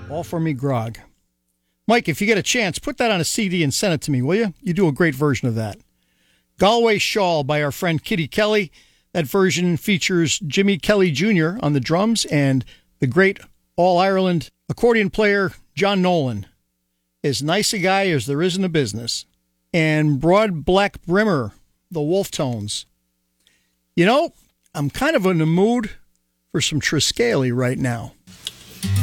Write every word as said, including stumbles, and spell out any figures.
All for me grog. Mike, if you get a chance, put that on a C D and send it to me, will you? You do a great version of that. Galway Shawl by our friend Kitty Kelly. That version features Jimmy Kelly Junior on the drums and the great All-Ireland accordion player John Nolan. As nice a guy as there is in the business. And Broad Black Brimmer, the Wolf Tones. You know, I'm kind of in the mood for some Triskeli right now.